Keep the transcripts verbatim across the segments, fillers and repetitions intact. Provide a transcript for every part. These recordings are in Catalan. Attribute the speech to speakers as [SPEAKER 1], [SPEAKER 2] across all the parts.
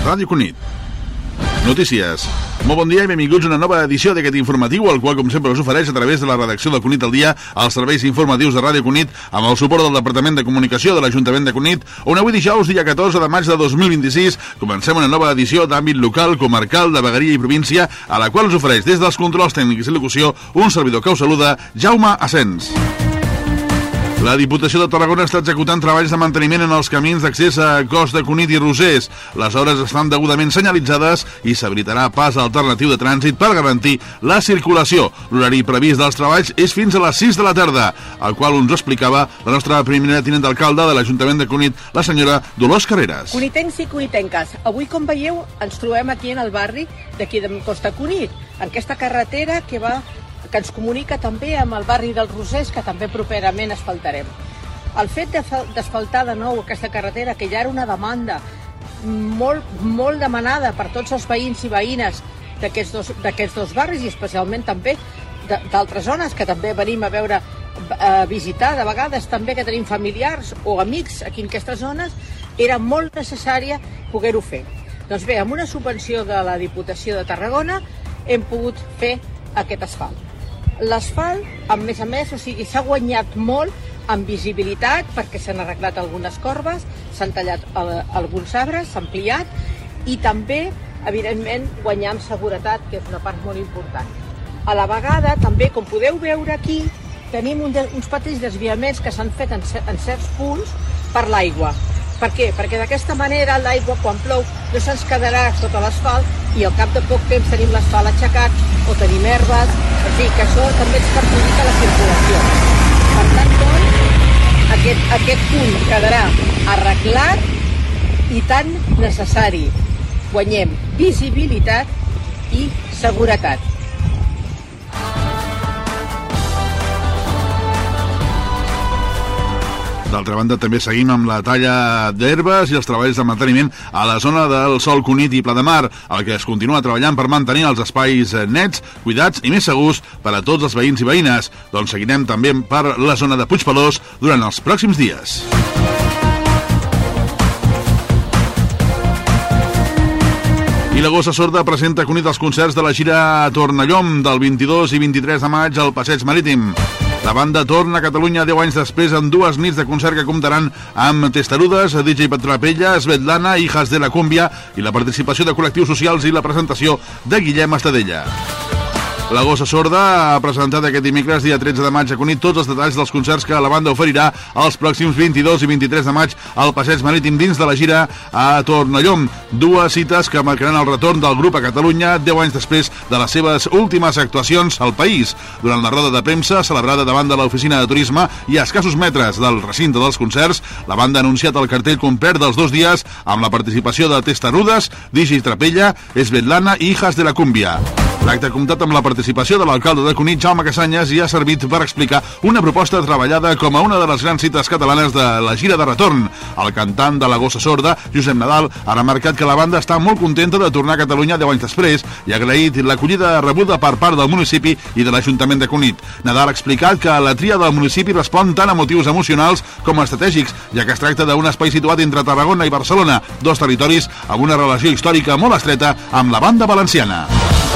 [SPEAKER 1] Ràdio Cunit. Notícies. Molt bon dia i benvinguts a una nova edició d'aquest informatiu, el qual, com sempre, us ofereix a través de la redacció de Cunit al dia, els serveis informatius de Ràdio Cunit, amb el suport del Departament de Comunicació de l'Ajuntament de Cunit, on avui dijous, dia catorze de maig de dos mil vint-i-sis, comencem una nova edició d'àmbit local, comarcal, de vegueria i província, a la qual us ofereix des dels controls tècnics i locució un servidor que us saluda, Jaume Asens. La Diputació de Tarragona està executant treballs de manteniment en els camins d'accés a Cos de Cunit i Rosers. Les hores estan degudament senyalitzades i s'habilitarà pas alternatiu de trànsit per garantir la circulació. L'horari previst dels treballs és fins a les sis de la tarda, el qual ens explicava la nostra primera tinent d'alcalde de l'Ajuntament de Cunit, la senyora Dolors Carreras.
[SPEAKER 2] Cunitencs i cunitenques, avui, com veieu, ens trobem aquí en el barri d'aquí de Costa Cunit, en aquesta carretera que va que ens comunica també amb el barri dels Rosers, que també properament asfaltarem. El fet d'asfaltar de nou aquesta carretera, que ja era una demanda molt, molt demanada per tots els veïns i veïnes d'aquests dos, d'aquests dos barris, i especialment també d'altres zones, que també venim a veure, a visitar, de vegades també que tenim familiars o amics aquí en aquestes zones, era molt necessària poder-ho fer. Doncs bé, amb una subvenció de la Diputació de Tarragona hem pogut fer aquest asfalt. L'asfalt, a més a més, o sigui, s'ha guanyat molt en visibilitat perquè s'han arreglat algunes corbes, s'han tallat alguns arbres, s'ha ampliat i també, evidentment, guanyar en seguretat, que és una part molt important. A la vegada, també, com podeu veure aquí, tenim un de, uns petits desviaments que s'han fet en, en certs punts per l'aigua. Per què? Perquè d'aquesta manera l'aigua, quan plou, no se'ns quedarà sota l'asfalt i al cap de poc temps tenim l'asfalt aixecat o tenim herbes, en fi, que això també ens perjudica la circulació. Per tant, doncs, aquest, aquest punt quedarà arreglat i tan necessari. Guanyem visibilitat i seguretat.
[SPEAKER 1] D'altra banda, també seguim amb la talla d'herbes i els treballs de manteniment a la zona del Sol Cunit i Pla de Mar, el que es continua treballant per mantenir els espais nets, cuidats i més segurs per a tots els veïns i veïnes. Doncs seguirem també per la zona de Puigpelós durant els pròxims dies. I la Gossa Sorda presenta a Cunit els concerts de la gira Tornallom del vint-i-dos i vint-i-tres de maig al Passeig Marítim. La banda torna a Catalunya deu anys després amb dues nits de concert que comptaran amb Testarudes, D J Trapella, Svetlana, Hijas de la Cumbia i la participació de col·lectius socials i la presentació de Guillem Estadella. La Gossa Sorda ha presentat aquest dimecres, dia tretze de maig, a Cunit tots els detalls dels concerts que la banda oferirà els pròxims vint-i-dos i vint-i-tres de maig al Passeig Marítim dins de la gira a Tornallom. Dues cites que marcaran el retorn del grup a Catalunya deu anys després de les seves últimes actuacions al país. Durant la roda de premsa celebrada davant de l'Oficina de Turisme i a escassos metres del recinte dels concerts, la banda ha anunciat el cartell complet dels dos dies amb la participació de Testarudes, D J Trapella, Svetlana i Hijas de la Cumbia. L'acte ha comptat amb la participació de l'alcalde de Cunit, Jaume Casanyes, i ha servit per explicar una proposta treballada com a una de les grans cites catalanes de la gira de retorn. El cantant de la Gossa Sorda, Josep Nadal, ha remarcat que la banda està molt contenta de tornar a Catalunya deu anys després i ha agraït l'acollida rebuda per part del municipi i de l'Ajuntament de Cunit. Nadal ha explicat que la tria del municipi respon tant a motius emocionals com estratègics, ja que es tracta d'un espai situat entre Tarragona i Barcelona, dos territoris amb una relació històrica molt estreta amb la banda valenciana.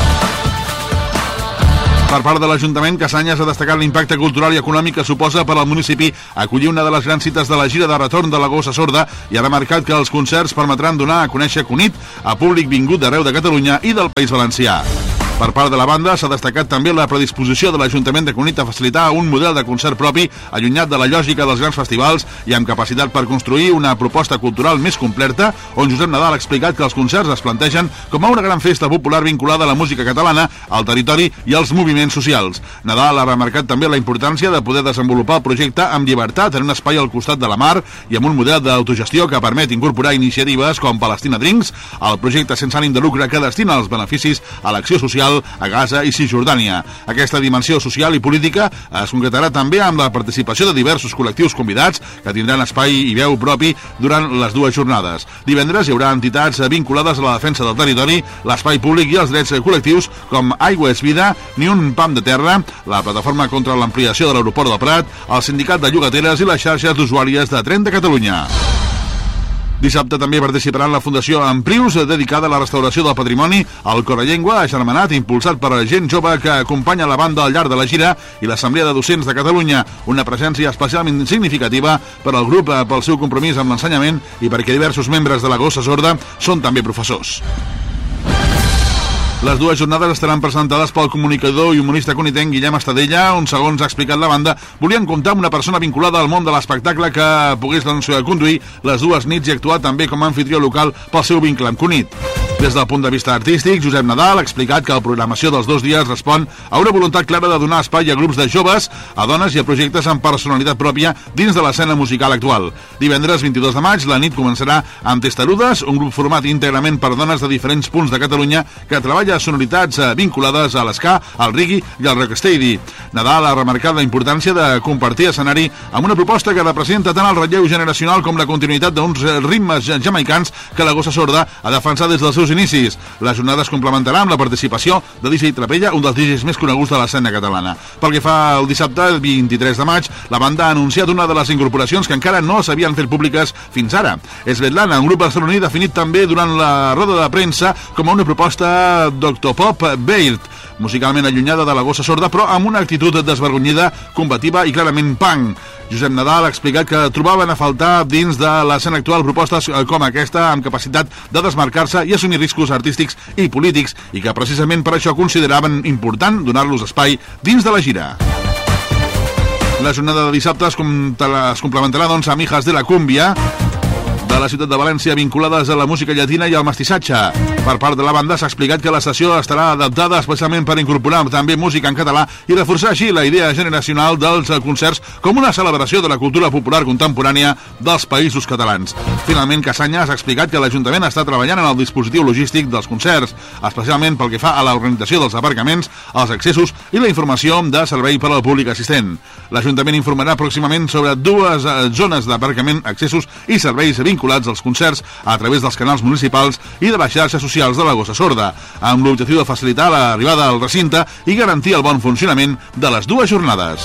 [SPEAKER 1] Per part de l'Ajuntament, Casanyes ha destacat l'impacte cultural i econòmic que suposa per al municipi acollir una de les grans cites de la gira de retorn de la Gossa Sorda i ha remarcat que els concerts permetran donar a conèixer Cunit a públic vingut d'arreu de Catalunya i del País Valencià. Per part de la banda, s'ha destacat també la predisposició de l'Ajuntament de Cunit a facilitar un model de concert propi, allunyat de la lògica dels grans festivals i amb capacitat per construir una proposta cultural més completa, on Josep Nadal ha explicat que els concerts es plantegen com a una gran festa popular vinculada a la música catalana, al territori i als moviments socials. Nadal ha remarcat també la importància de poder desenvolupar el projecte amb llibertat en un espai al costat de la mar i amb un model d'autogestió que permet incorporar iniciatives com Palestina Drinks, el projecte sense ànim de lucre que destina els beneficis a l'acció social a Gaza i Cisjordània. Aquesta dimensió social i política es concretarà també amb la participació de diversos col·lectius convidats que tindran espai i veu propi durant les dues jornades. Divendres hi haurà entitats vinculades a la defensa del territori, l'espai públic i els drets col·lectius com Aigua és Vida, Ni un pam de terra, la plataforma contra l'ampliació de l'aeroport del Prat, el sindicat de llogateres i les xarxes d'usuàries de Tren de Catalunya. Dissabte també participaran la Fundació Amprius, dedicada a la restauració del patrimoni, el Corallengua, agermanat, impulsat per gent jove que acompanya la banda al llarg de la gira, i l'Assemblea de Docents de Catalunya, una presència especialment significativa per al grup pel seu compromís amb l'ensenyament i perquè diversos membres de la Gossa Sorda són també professors. Les dues jornades estaran presentades pel comunicador i humorista cunitenc Guillem Estadella, on, segons ha explicat la banda, volien comptar amb una persona vinculada al món de l'espectacle que pogués doncs, conduir les dues nits i actuar també com a anfitrió local pel seu vincle amb Cunit. Des del punt de vista artístic, Josep Nadal ha explicat que la programació dels dos dies respon a una voluntat clara de donar espai a grups de joves, a dones i a projectes amb personalitat pròpia dins de l'escena musical actual. Divendres vint-i-dos de maig, la nit començarà amb Testarudes, un grup format íntegrament per dones de diferents punts de Catalunya que treballa sonoritats vinculades a l'esca, al reggae i al rocksteady. Nadal ha remarcat la importància de compartir escenari amb una proposta que representa tant el relleu generacional com la continuïtat d'uns ritmes jamaicans que la Gossa Sorda ha defensat des dels seus inicis. La jornada es complementarà amb la participació de D J Trapella, un dels D Js més coneguts de l'escena catalana. Pel que fa al dissabte, el vint-i-tres de maig, la banda ha anunciat una de les incorporacions que encara no s'havien fet públiques fins ara. Svetlana, un grup barceloní definit també durant la roda de premsa com a una proposta d'octopop Baird, musicalment allunyada de la Gossa Sorda, però amb una actitud desvergonyida, combativa i clarament punk. Josep Nadal ha explicat que trobaven a faltar dins de l'escena actual propostes com aquesta amb capacitat de desmarcar-se i assumir riscos artístics i polítics i que precisament per això consideraven important donar-los espai dins de la gira. La jornada de dissabte es, com es complementarà doncs, amb Hijas de la Cumbia de la ciutat de València vinculades a la música llatina i al mestissatge. Per part de la banda s'ha explicat que la sessió estarà adaptada especialment per incorporar també música en català i reforçar així la idea generacional dels concerts com una celebració de la cultura popular contemporània dels països catalans. Finalment, Casanyes ha explicat que l'Ajuntament està treballant en el dispositiu logístic dels concerts, especialment pel que fa a l'organització dels aparcaments, els accessos i la informació de servei per al públic assistent. L'Ajuntament informarà pròximament sobre dues zones d'aparcament, accessos i serveis vinculats als concerts a través dels canals municipals i de les xarxes socials de la Gossa Sorda, amb l'objectiu de facilitar l'arribada al recinte i garantir el bon funcionament de les dues jornades.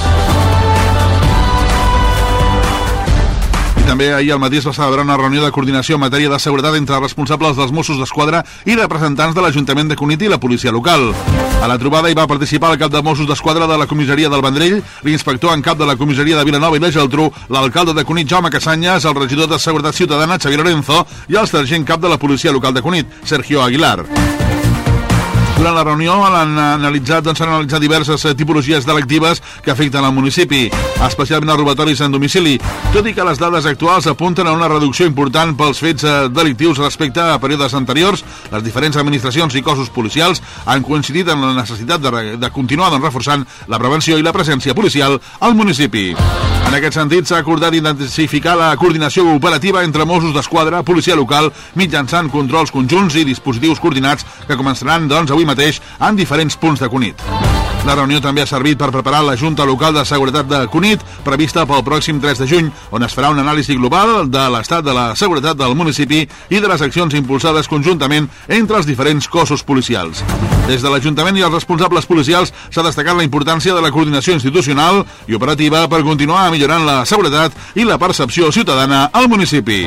[SPEAKER 1] També ahir al matí es va celebrar una reunió de coordinació en matèria de seguretat entre responsables dels Mossos d'Esquadra i representants de l'Ajuntament de Cunit i la policia local. A la trobada hi va participar el cap de Mossos d'Esquadra de la comissaria del Vendrell, l'inspector en cap de la comissaria de Vilanova i la Geltrú, l'alcalde de Cunit, Jaume Casanyes, el regidor de Seguretat Ciutadana, Xavier Lorenzo, i el sergent cap de la policia local de Cunit, Sergio Aguilar. Durant la reunió han analitzat, doncs, han analitzat diverses tipologies delictives que afecten al municipi, especialment els robatoris en domicili, tot i que les dades actuals apunten a una reducció important pels fets delictius respecte a períodes anteriors. Les diferents administracions i cossos policials han coincidit en la necessitat de, de continuar doncs, reforçant la prevenció i la presència policial al municipi. En aquest sentit, s'ha acordat intensificar la coordinació operativa entre Mossos d'Esquadra, policia local, mitjançant controls conjunts i dispositius coordinats que començaran, doncs, avui mateix en diferents punts de Cunit. La reunió també ha servit per preparar la Junta Local de Seguretat de Cunit, prevista pel pròxim tres de juny, on es farà un anàlisi global de l'estat de la seguretat del municipi i de les accions impulsades conjuntament entre els diferents cossos policials. Des de l'Ajuntament i els responsables policials s'ha destacat la importància de la coordinació institucional i operativa per continuar millorant la seguretat i la percepció ciutadana al municipi.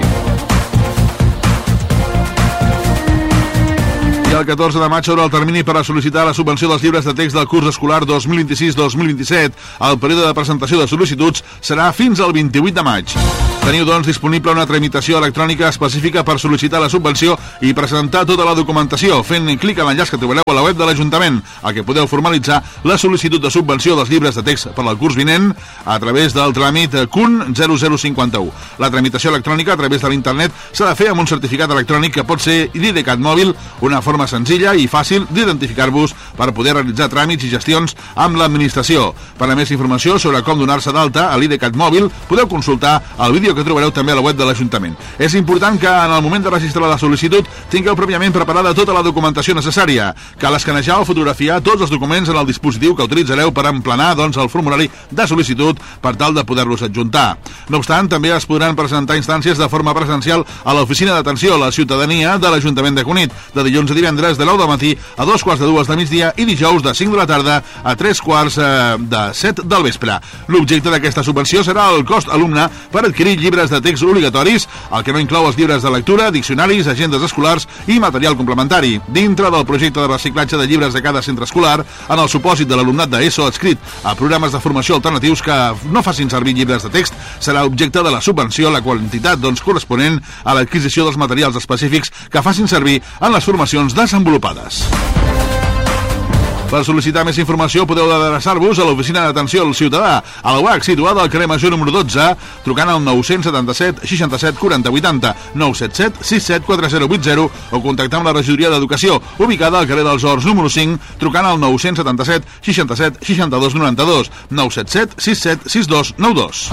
[SPEAKER 1] I el catorze de maig obre el termini per a sol·licitar la subvenció dels llibres de text del curs escolar dos mil vint-i-sis dos mil vint-i-set. El període de presentació de sol·licituds serà fins al vint-i-vuit de maig. Teniu, doncs, disponible una tramitació electrònica específica per sol·licitar la subvenció i presentar tota la documentació, fent clic a l'enllaç que trobareu a la web de l'Ajuntament, al que podeu formalitzar la sol·licitud de subvenció dels llibres de text per al curs vinent a través del tràmit C U N zero zero cinquanta-u. La tramitació electrònica a través de l'internet s'ha de fer amb un certificat electrònic que pot ser l'IDCAT mòbil, una forma senzilla i fàcil d'identificar-vos per poder realitzar tràmits i gestions amb l'administració. Per a més informació sobre com donar-se d'alta a l'IDCAT mòbil, podeu consultar el vídeo que trobareu també a la web de l'Ajuntament. És important que en el moment de registrar la sol·licitud tingueu pròpiament preparada tota la documentació necessària. Cal escanejar o fotografiar tots els documents en el dispositiu que utilitzareu per emplenar, doncs, el formulari de sol·licitud per tal de poder-los adjuntar. No obstant, també es podran presentar instàncies de forma presencial a l'Oficina d'Atenció a la Ciutadania de l'Ajuntament de Cunit, de dilluns a divendres divendres de nou del matí a dos quarts de dues de migdia i dijous de cinc de la tarda a tres quarts eh, de set del vespre. L'objecte d'aquesta subvenció serà el cost alumne per adquirir llibres de text obligatoris, el que no inclou els llibres de lectura, diccionaris, agendes escolars i material complementari. Dintre del projecte de reciclatge de llibres de cada centre escolar, en el supòsit de l'alumnat d'ESO adscrit a programes de formació alternatius que no facin servir llibres de text, serà objecte de la subvenció la quantitat doncs, corresponent a l'adquisició dels materials específics que facin servir en les formacions desenvolupades. Per sol·licitar més informació podeu adreçar-vos a l'Oficina d'Atenció al Ciutadà, a la U A C, situada al carrer Major número dotze, trucant al nou setanta-set seixanta-set quaranta vuitanta, nou set set sis set quatre zero vuit zero o contactar amb la Regidoria d'Educació, ubicada al carrer dels Horts número cinc, trucant al nou setanta-set seixanta-set seixanta-dos noranta-dos, nou set set sis set sis dos nou dos.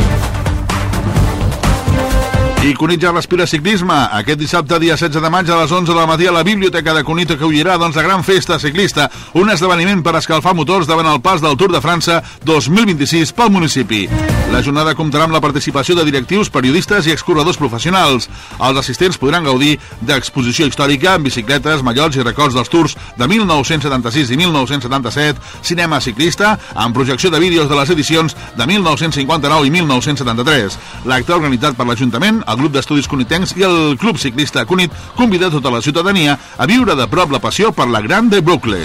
[SPEAKER 1] I Cunit ja respira ciclisme. Aquest dissabte, dia setze de maig, a les onze del matí, a la Biblioteca de Cunit acollirà doncs, la gran festa ciclista, un esdeveniment per escalfar motors davant el pas del Tour de França dos mil vint-i-sis pel municipi. La jornada comptarà amb la participació de directius, periodistes i excorredors professionals. Els assistents podran gaudir d'exposició històrica amb bicicletes, mallots i records dels Tours de mil nou-cents setanta-sis i mil nou-cents setanta-set, cinema ciclista, amb projecció de vídeos de les edicions de mil nou-cents cinquanta-nou i mil nou-cents setanta-tres. L'acte organitzat per l'Ajuntament, el Grup d'Estudis Cunitencs i el Club Ciclista Cunit convida tota la ciutadania a viure de prop la passió per la Grande Boucle.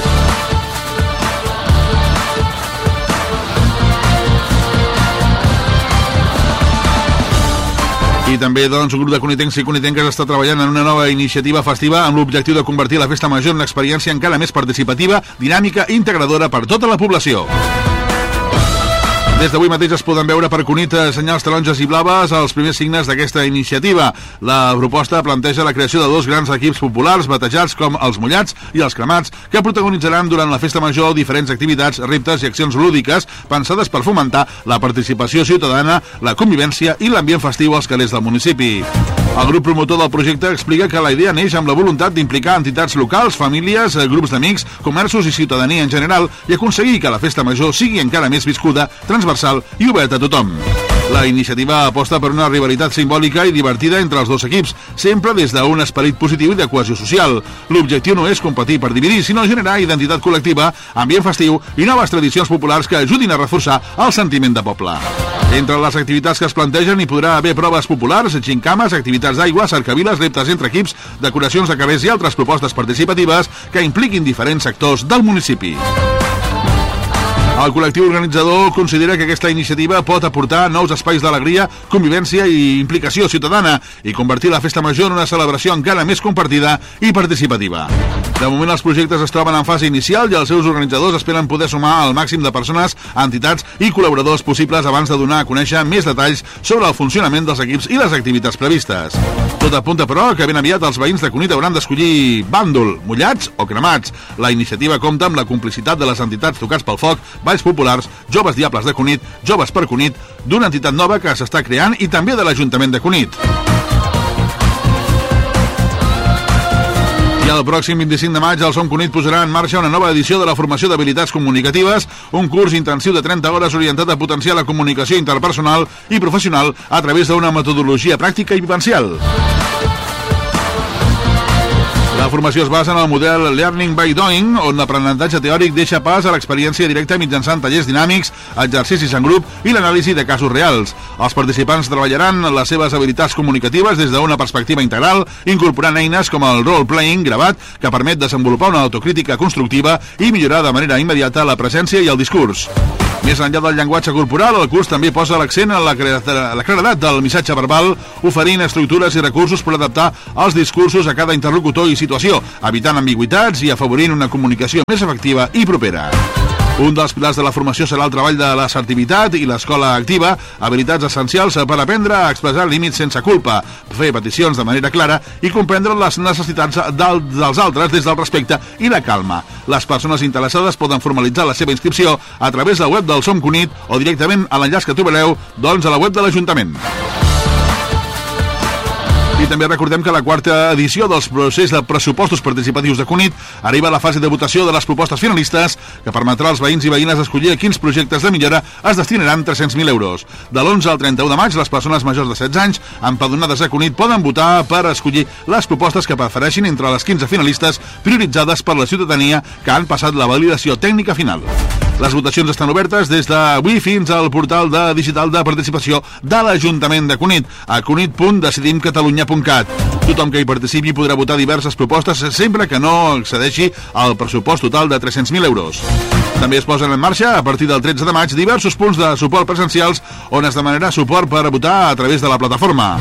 [SPEAKER 1] I també, doncs, un grup de cunitencs i cunitenques està treballant en una nova iniciativa festiva amb l'objectiu de convertir la Festa Major en una experiència encara més participativa, dinàmica i integradora per tota la població. Des d'avui mateix es poden veure per Cunit senyals taronges i blaves els primers signes d'aquesta iniciativa. La proposta planteja la creació de dos grans equips populars batejats com els Mullats i els Cremats, que protagonitzaran durant la Festa Major diferents activitats, reptes i accions lúdiques pensades per fomentar la participació ciutadana, la convivència i l'ambient festiu als carrers del municipi. El grup promotor del projecte explica que la idea neix amb la voluntat d'implicar entitats locals, famílies, grups d'amics, comerços i ciutadania en general i aconseguir que la Festa Major sigui encara més viscuda, transversal i oberta a tothom. La iniciativa aposta per una rivalitat simbòlica i divertida entre els dos equips, sempre des d'un esperit positiu i de cohesió social. L'objectiu no és competir per dividir, sinó generar identitat col·lectiva, ambient festiu i noves tradicions populars que ajudin a reforçar el sentiment de poble. Entre les activitats que es plantegen hi podrà haver proves populars, gincames, activitats d'aigua, cercaviles, reptes entre equips, decoracions de carrers i altres propostes participatives que impliquin diferents sectors del municipi. El col·lectiu organitzador considera que aquesta iniciativa pot aportar nous espais d'alegria, convivència i implicació ciutadana i convertir la Festa Major en una celebració encara més compartida i participativa. De moment els projectes es troben en fase inicial i els seus organitzadors esperen poder sumar el màxim de persones, entitats i col·laboradors possibles abans de donar a conèixer més detalls sobre el funcionament dels equips i les activitats previstes. Tot apunta, però, que ben aviat els veïns de Cunit hauran d'escollir bàndol, mullats o cremats. La iniciativa compta amb la complicitat de les entitats Tocats pel Foc, Balls Populars, Joves Diables de Cunit, Joves per Cunit, d'una entitat nova que s'està creant i també de l'Ajuntament de Cunit. I el pròxim vint-i-cinc de maig el Som Cunit posarà en marxa una nova edició de la formació d'habilitats comunicatives, un curs intensiu de trenta hores orientat a potenciar la comunicació interpersonal i professional a través d'una metodologia pràctica i vivencial. La formació es basa en el model Learning by Doing, on l'aprenentatge teòric deixa pas a l'experiència directa mitjançant tallers dinàmics, exercicis en grup i l'anàlisi de casos reals. Els participants treballaran les seves habilitats comunicatives des d'una perspectiva integral, incorporant eines com el role-playing gravat, que permet desenvolupar una autocrítica constructiva i millorar de manera immediata la presència i el discurs. Més enllà del llenguatge corporal, el curs també posa l'accent en la claredat del missatge verbal, oferint estructures i recursos per adaptar els discursos a cada interlocutor i situació, evitant ambigüitats i afavorint una comunicació més efectiva i propera. Un dels pilars de la formació serà el treball de l'assertivitat i l'escola activa, habilitats essencials per aprendre a expressar límits sense culpa, fer peticions de manera clara i comprendre les necessitats dels altres des del respecte i la calma. Les persones interessades poden formalitzar la seva inscripció a través de la web del Som Cunit o directament a l'enllaç que trobareu doncs, a la web de l'Ajuntament. I també recordem que la quarta edició dels procés de pressupostos participatius de Cunit arriba a la fase de votació de les propostes finalistes que permetrà als veïns i veïnes escollir a quins projectes de millora es destinaran tres-cents mil euros. De l'onze al trenta-u de maig, les persones majors de setze anys empadronades a Cunit poden votar per escollir les propostes que prefereixin entre les quinze finalistes prioritzades per la ciutadania que han passat la validació tècnica final. Les votacions estan obertes des d'avui fins al portal de digital de participació de l'Ajuntament de Cunit, a cunit punt decidim catalunya punt cat. Tothom que hi participi podrà votar diverses propostes sempre que no excedeixi el pressupost total de tres-cents mil euros. També es posen en marxa, a partir del tretze de maig, diversos punts de suport presencials on es demanarà suport per votar a través de la plataforma.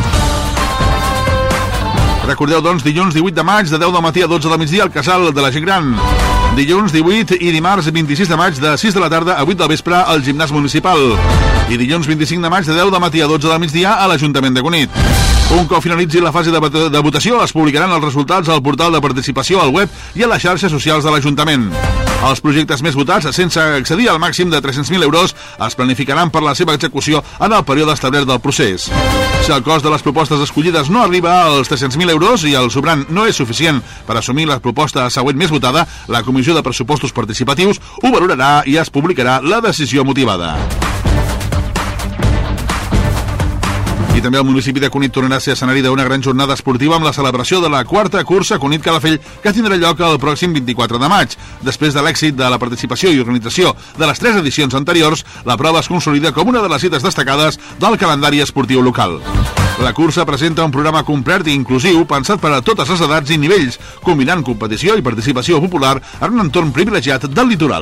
[SPEAKER 1] Recordeu, doncs, dilluns divuit de maig, de deu del matí a dotze del migdia, al Casal de la Gent Gran. Dilluns divuit i dimarts vint-i-sis de maig, de sis de la tarda a vuit del vespre, al Gimnàs Municipal. I dilluns vint-i-cinc de maig, de deu del matí a dotze del migdia, a l'Ajuntament de Cunit. Un cop finalitzi la fase de, de votació, es publicaran els resultats al portal de participació, al web i a les xarxes socials de l'Ajuntament. Els projectes més votats, sense accedir al màxim de tres-cents mil euros, es planificaran per la seva execució en el període establert del procés. Si el cost de les propostes escollides no arriba als tres-cents mil euros i el sobrant no és suficient per assumir la proposta següent més votada, la Comissió de Pressupostos Participatius ho valorarà i es publicarà la decisió motivada. I també el municipi de Cunit tornarà a ser escenari d'una gran jornada esportiva amb la celebració de la quarta cursa Cunit Calafell, que tindrà lloc el pròxim vint-i-quatre de maig. Després de l'èxit de la participació i organització de les tres edicions anteriors, la prova es consolida com una de les cites destacades del calendari esportiu local. La cursa presenta un programa complet i inclusiu pensat per a totes les edats i nivells, combinant competició i participació popular en un entorn privilegiat del litoral.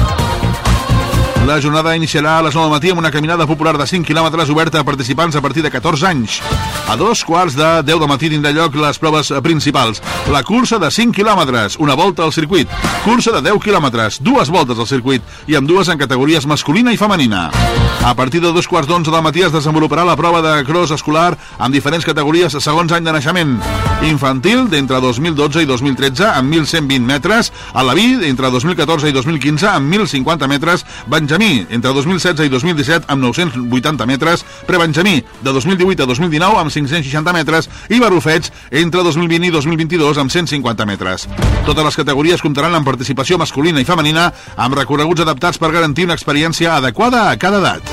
[SPEAKER 1] La jornada iniciarà a les nou del matí amb una caminada popular de cinc quilòmetres oberta a participants a partir de catorze anys. A dos quarts de deu del matí tindrà lloc les proves principals. La cursa de cinc quilòmetres, una volta al circuit. Cursa de deu quilòmetres, dues voltes al circuit i amb dues en categories masculina i femenina. A partir de dos quarts d'onze del matí es desenvoluparà la prova de cross escolar amb diferents categories segons any de naixement. Infantil, d'entre dos mil dotze i dos mil tretze, amb mil cent vint metres. Alaví, d'entre dos mil catorze i dos mil quinze, amb mil cinquanta metres. Benjamí, entre dos mil setze i dos mil disset, amb nou-cents vuitanta metres. Prebenjamí, de dos mil divuit a dos mil dinou, amb cinc-cents seixanta metres. I Barrufets, entre dos mil vint i dos mil vint-i-dos, amb cent cinquanta metres. Totes les categories comptaran amb participació masculina i femenina, amb recorreguts adaptats per garantir una experiència adequada a cada edat.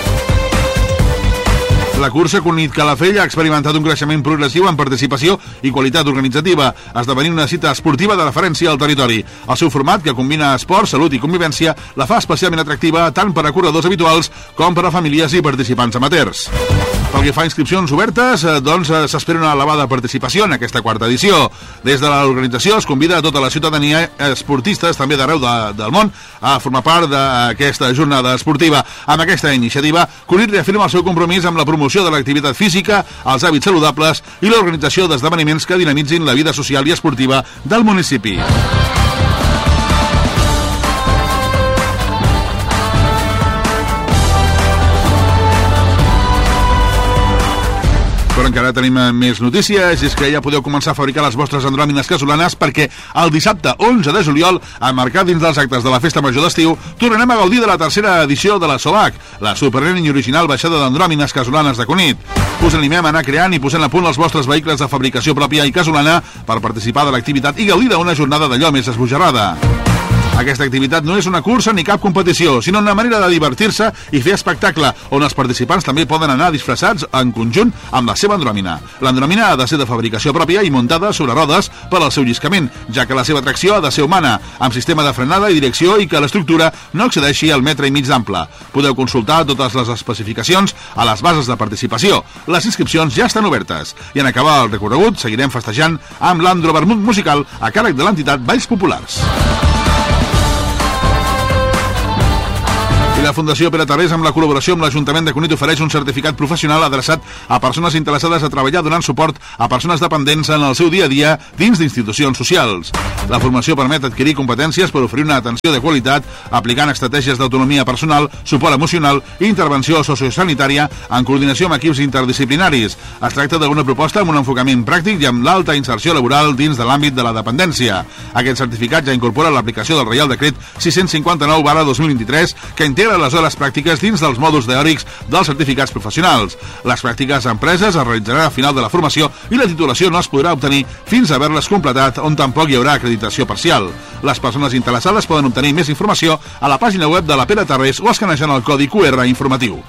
[SPEAKER 1] La cursa Cunit Calafell ha experimentat un creixement progressiu en participació i qualitat organitzativa, esdevenint una cita esportiva de referència al territori. El seu format, que combina esport, salut i convivència, la fa especialment atractiva tant per a corredors habituals com per a famílies i participants amateurs. Pel que fa a inscripcions obertes, doncs s'espera una elevada participació en aquesta quarta edició. Des de l'organització es convida a tota la ciutadania, esportistes també d'arreu de, del món, a formar part d'aquesta jornada esportiva. Amb aquesta iniciativa, Cunit reafirma el seu compromís amb la promoció de l'activitat física, els hàbits saludables i l'organització d'esdeveniments que dinamitzin la vida social i esportiva del municipi. Però encara tenim més notícies, és que ja podeu començar a fabricar les vostres andròmines casolanes perquè el dissabte onze de juliol, emmarcat dins dels actes de la Festa Major d'Estiu, tornarem a gaudir de la tercera edició de la SOLAC, la sorprenent i original baixada d'andròmines casolanes de Cunit. Us animem a anar creant i posant a punt els vostres vehicles de fabricació pròpia i casolana per participar de l'activitat i gaudir d'una jornada d'allò més esbojarrada. Aquesta activitat no és una cursa ni cap competició, sinó una manera de divertir-se i fer espectacle, on els participants també poden anar disfressats en conjunt amb la seva andròmina. L'andròmina ha de ser de fabricació pròpia i muntada sobre rodes per al seu lliscament, ja que la seva tracció ha de ser humana, amb sistema de frenada i direcció i que l'estructura no excedeixi el metre i mig d'ample. Podeu consultar totes les especificacions a les bases de participació. Les inscripcions ja estan obertes. I en acabar el recorregut seguirem festejant amb l'Andro Vermut musical a càrrec de l'entitat Valls Populars. I la Fundació Pere Tarrés, amb la col·laboració amb l'Ajuntament de Cunit, ofereix un certificat professional adreçat a persones interessades a treballar donant suport a persones dependents en el seu dia a dia dins d'institucions socials. La formació permet adquirir competències per oferir una atenció de qualitat, aplicant estratègies d'autonomia personal, suport emocional i intervenció sociosanitària en coordinació amb equips interdisciplinaris. Es tracta d'una proposta amb un enfocament pràctic i amb l'alta inserció laboral dins de l'àmbit de la dependència. Aquest certificat ja incorpora l'aplicació del Reial Decret sis-cents cinquanta-nou barra dos mil vint-i-tres, que integra integren les hores pràctiques dins dels mòduls teòrics dels certificats professionals. Les pràctiques a empreses es realitzaran al final de la formació i la titulació no es podrà obtenir fins a haver-les completat, on tampoc hi haurà acreditació parcial. Les persones interessades poden obtenir més informació a la pàgina web de la Pere Tarrés o escanejant el codi Q R informatiu.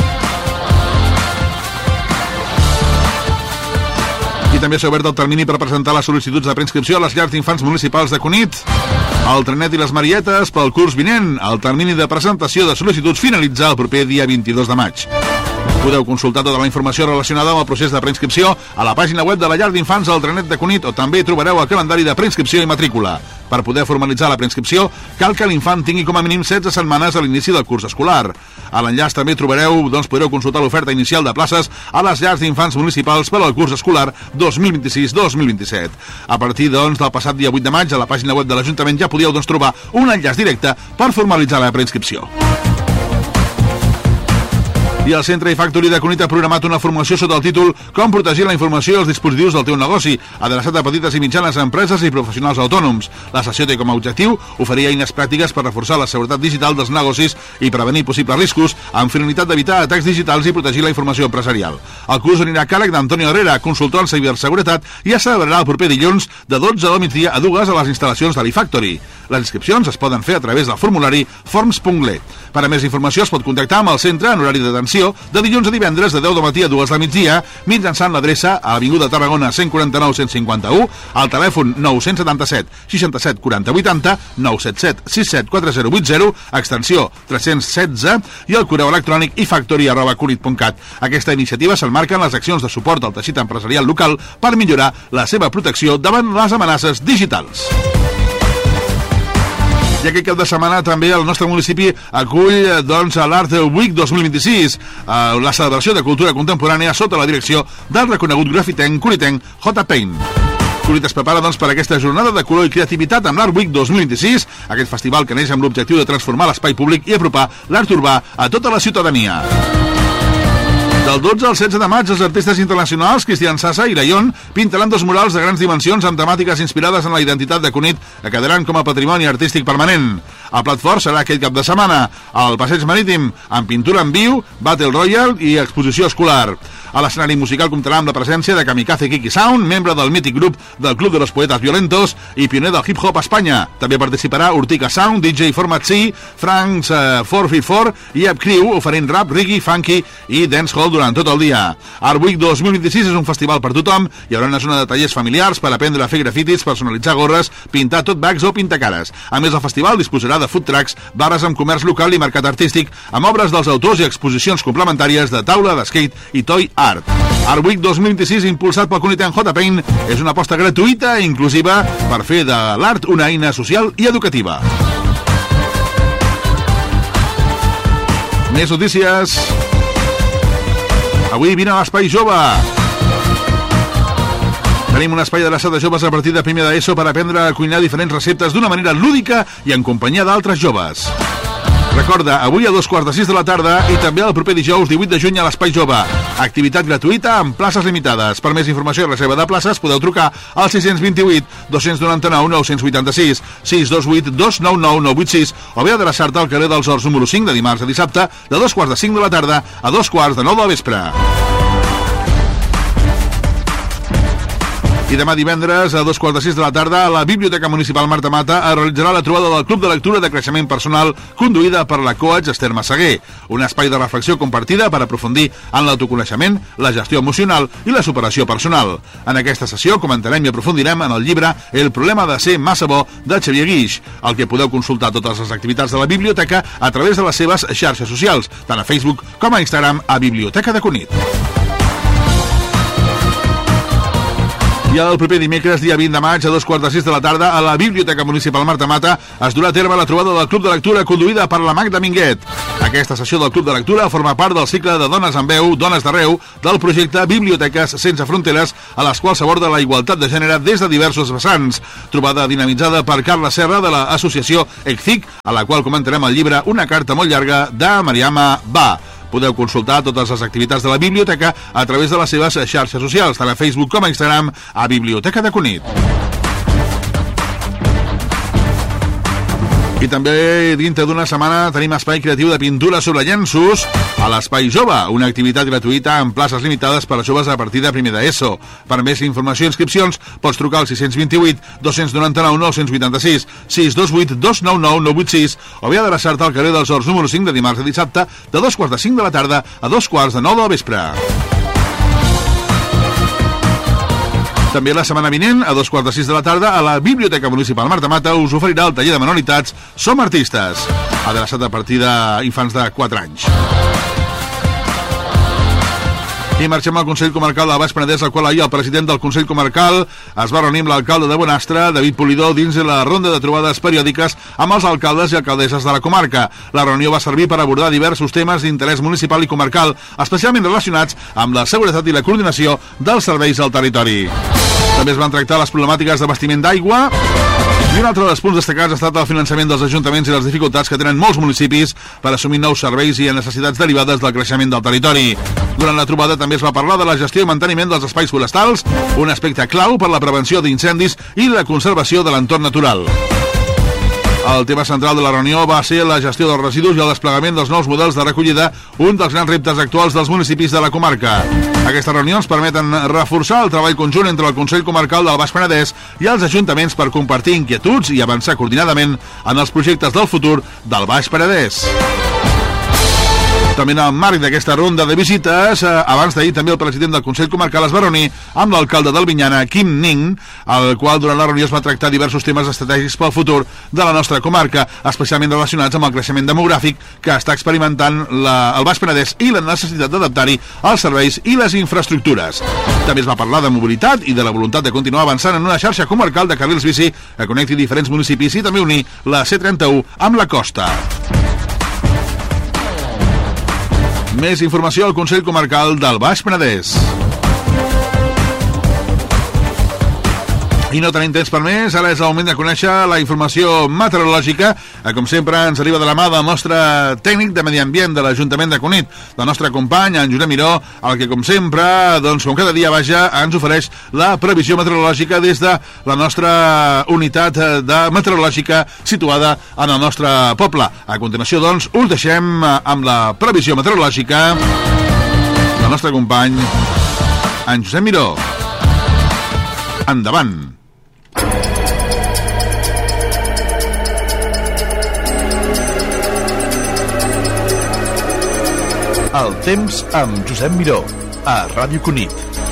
[SPEAKER 1] I també s'ha obert el termini per presentar les sol·licituds de preinscripció a les llars d'infants municipals de Cunit, el Trenet i les Marietes pel curs vinent. El termini de presentació de sol·licituds finalitza el proper dia vint-i-dos de maig. Podeu consultar tota la informació relacionada amb el procés de preinscripció a la pàgina web de la llar d'infants del Trenet de Cunit, o també trobareu el calendari de preinscripció i matrícula. Per poder formalitzar la preinscripció, cal que l'infant tingui com a mínim setze setmanes a l'inici del curs escolar. A l'enllaç també trobareu, doncs podreu consultar l'oferta inicial de places a les llars d'infants municipals per al curs escolar dos mil vint-i-sis dos mil vint-i-set. A partir, doncs, del passat dia vuit de maig, a la pàgina web de l'Ajuntament ja podíeu, doncs, trobar un enllaç directe per formalitzar la preinscripció. I el Centre iFactory de Cunit ha programat una formació sota el títol Com protegir la informació i els dispositius del teu negoci, adreçat a petites i mitjanes empreses i professionals autònoms. La sessió té com a objectiu oferir eines pràctiques per reforçar la seguretat digital dels negocis i prevenir possibles riscos, amb finalitat d'evitar atacs digitals i protegir la informació empresarial. El curs anirà a càrrec d'Antonio Herrera, consultor en ciberseguretat, i es celebrarà el proper dilluns de dotze del migdia a dues a les instal·lacions de l'iFactory. Les inscripcions es poden fer a través del formulari forms punt l e. Per a més informació es pot contactar amb el centre en horari d'atenció de dilluns a divendres de deu del matí a dues del migdia, mitjançant l'adreça a l'Avinguda Tarragona cent quaranta-nou cent cinquanta-u, al telèfon nou set set seixanta-set quaranta vuitanta, nou set set sis set quatre zero vuit zero, extensió tres-cents setze, i el correu electrònic ifactory arroba cunit punt cat. Aquesta iniciativa s'emmarca en les accions de suport al teixit empresarial local per millorar la seva protecció davant les amenaces digitals. I aquest cap de setmana també el nostre municipi acull, doncs, l'Art Week dos mil vint-i-sis, eh, la celebració de cultura contemporània sota la direcció del reconegut grafitenc cunitenc J. Paint. Cunit es prepara, doncs, per aquesta jornada de color i creativitat amb l'Art Week dos mil vint-i-sis, aquest festival que neix amb l'objectiu de transformar l'espai públic i apropar l'art urbà a tota la ciutadania. Del dotze al setze de maig, els artistes internacionals Cristian Sassa i Rayon pintaran dos murals de grans dimensions amb temàtiques inspirades en la identitat de Cunit, que quedaran com a patrimoni artístic permanent. El plat fort serà aquest cap de setmana al Passeig Marítim, amb pintura en viu, Battle Royale i exposició escolar. A l'escenari musical comptarà amb la presència de Kamikaze Kiki Sound, membre del mític grup del Club de los Poetas Violentos i pioner del hip-hop a Espanya. També participarà Urtica Sound, D J Format C, Franks uh, quatre cinc quatre i App Crew, oferint rap, reggae, funky i dancehall durant tot el dia. Art Week dos mil vint-i-sis és un festival per tothom. Hi haurà una zona de tallers familiars per aprendre a fer grafitis, personalitzar gorres, pintar tot bags o pintacares. A més, el festival disposarà de food trucks, barres amb comerç local i mercat artístic, amb obres dels autors i exposicions complementàries de taula, d'skate i toy art. Art Week dos mil vint-i-sis, impulsat pel cunitenc J. Paint, és una aposta gratuïta i inclusiva per fer de l'art una eina social i educativa. Més notícies. Avui vine a l'Espai Jove. Tenim un espai adreçat a joves a partir de primer d'ESO per aprendre a cuinar diferents receptes d'una manera lúdica i en companyia d'altres joves. Recorda, avui a dos quarts de sis de la tarda i també el proper dijous divuit de juny a l'Espai Jove. Activitat gratuïta amb places limitades. Per més informació i reserva de places podeu trucar al sis dos vuit, dos nou nou, nou vuit sis, sis dos vuit, dos nou nou, nou vuit sis o bé adreçar-te al carrer dels Horts número cinc de dimarts a dissabte de dos quarts de cinc de la tarda a dos quarts de nou del vespre. I demà divendres, a dos quarts de sis de la tarda, a la Biblioteca Municipal Marta Mata es realitzarà la trobada del Club de Lectura de Creixement Personal conduïda per la coach Esther Massaguer, un espai de reflexió compartida per aprofundir en l'autoconeixement, la gestió emocional i la superació personal. En aquesta sessió comentarem i aprofundirem en el llibre El problema de ser massa bo de Xavier Guix, el que podeu consultar totes les activitats de la biblioteca a través de les seves xarxes socials, tant a Facebook com a Instagram a Biblioteca de Cunit. I el proper dimecres, dia vint de maig, a dos quarts de sis de la tarda, a la Biblioteca Municipal Marta Mata, es durà a terme la trobada del Club de Lectura conduïda per la Magda Minguet. Aquesta sessió del Club de Lectura forma part del cicle de Dones amb veu, Dones d'arreu, del projecte Biblioteques sense fronteres, a les quals s'aborda la igualtat de gènere des de diversos vessants. Trobada dinamitzada per Carla Serra de l'associació E C C I C, a la qual comentarem el llibre Una carta molt llarga de Mariama Ba. Podeu consultar totes les activitats de la biblioteca a través de les seves xarxes socials, tant a Facebook com a Instagram, a Biblioteca de Cunit. I també dintre d'una setmana tenim espai creatiu de pintura sobre llenços a l'Espai Jove, una activitat gratuïta amb places limitades per a joves a partir de primer d'ESO. Per més informació i inscripcions pots trucar al sis dos vuit, dos nou nou, nou vuit sis, sis dos vuit, dos nou nou, nou vuit sis o bé adreçar-te al carrer dels Horts número cinc de dimarts a dissabte de dos quarts de cinc de la tarda a dos quarts de nou del vespre. També la setmana vinent, a dos quarts de sis de la tarda, a la Biblioteca Municipal Marta Mata us oferirà el taller de manualitats Som Artistes, adreçat a partir d'infants de quatre anys. I marxem al Consell Comarcal del Baix Penedès, al qual ahir el president del Consell Comarcal es va reunir amb l'alcalde de Bonastre, David Polidor, dins la ronda de trobades periòdiques amb els alcaldes i alcaldesses de la comarca. La reunió va servir per abordar diversos temes d'interès municipal i comarcal, especialment relacionats amb la seguretat i la coordinació dels serveis al territori. També es van tractar les problemàtiques d'abastiment d'aigua i un altre dels punts destacats ha estat el finançament dels ajuntaments i les dificultats que tenen molts municipis per assumir nous serveis i necessitats derivades del creixement del territori. Durant la trobada també es va parlar de la gestió i manteniment dels espais forestals, un aspecte clau per la prevenció d'incendis i la conservació de l'entorn natural. El tema central de la reunió va ser la gestió dels residus i el desplegament dels nous models de recollida, un dels grans reptes actuals dels municipis de la comarca. Aquestes reunions permeten reforçar el treball conjunt entre el Consell Comarcal del Baix Penedès i els ajuntaments per compartir inquietuds i avançar coordinadament en els projectes del futur del Baix Penedès. També en el marc d'aquesta ronda de visites, eh, abans d'ahir també el president del Consell Comarcal es va reunir amb l'alcalde d'Albinyana, Quim Ning, al qual durant la reunió es va tractar diversos temes estratègics pel futur de la nostra comarca, especialment relacionats amb el creixement demogràfic que està experimentant la, el Baix Penedès i la necessitat d'adaptar-hi els serveis i les infraestructures. També es va parlar de mobilitat i de la voluntat de continuar avançant en una xarxa comarcal de carrils bici que connecti diferents municipis i també unir la C trenta-u amb la costa. Més informació al Consell Comarcal del Baix Penedès. I no tenim temps per més, ara és el moment de conèixer la informació meteorològica, que com sempre ens arriba de la mà del nostre tècnic de Medi Ambient de l'Ajuntament de Cunit, del nostre company, en Josep Miró, el que com sempre, doncs com cada dia vaja, ens ofereix la previsió meteorològica des de la nostra unitat de meteorològica situada en el nostre poble. A continuació, doncs, us deixem amb la previsió meteorològica del nostre company, en Josep Miró. Endavant!
[SPEAKER 3] El temps amb Josep Miró, a Ràdio Cunit.